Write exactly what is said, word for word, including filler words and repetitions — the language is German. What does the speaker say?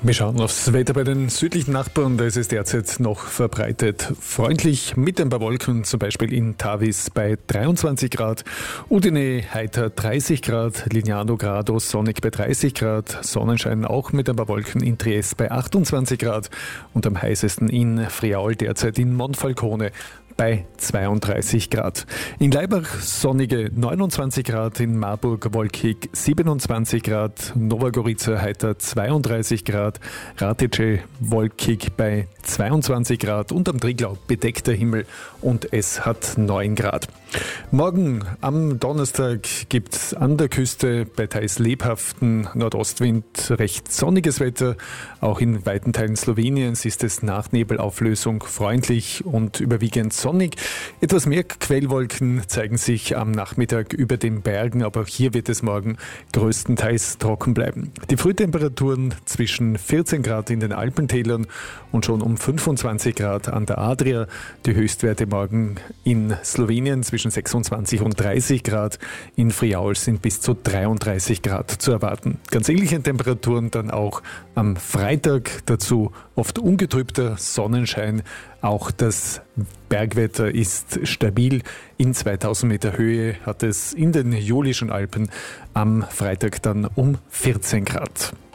Wir schauen aufs Wetter bei den südlichen Nachbarn. Da ist es derzeit noch verbreitet freundlich mit ein paar Wolken, zum Beispiel in Tavis bei dreiundzwanzig Grad, Udine heiter dreißig Grad, Lignano Grado sonnig bei dreißig Grad, Sonnenschein auch mit ein paar Wolken in Trieste bei achtundzwanzig Grad und am heißesten in Friaul derzeit in Monfalcone bei zweiunddreißig Grad. In Laibach sonnige neunundzwanzig Grad, in Marburg wolkig siebenundzwanzig Grad, Nova Gorica heiter zweiunddreißig Grad, Ratice wolkig bei zweiundzwanzig Grad und am Triglau bedeckter Himmel und es hat neun Grad. Morgen am Donnerstag gibt es an der Küste bei teils lebhaften Nordostwind recht sonniges Wetter. Auch in weiten Teilen Sloweniens ist es nach Nebelauflösung freundlich und überwiegend sonnig. Etwas mehr Quellwolken zeigen sich am Nachmittag über den Bergen, aber auch hier wird es morgen größtenteils trocken bleiben. Die Frühtemperaturen zwischen vierzehn Grad in den Alpentälern und schon um fünfundzwanzig Grad an der Adria. Die Höchstwerte morgen in Slowenien zwischen sechsundzwanzig und dreißig Grad. In Friaul sind bis zu dreiunddreißig Grad zu erwarten. Ganz ähnliche Temperaturen dann auch am Freitag. Dazu oft ungetrübter Sonnenschein. Auch das Bergwetter ist stabil. In zweitausend Meter Höhe hat es in den Julischen Alpen am Freitag dann um vierzehn Grad.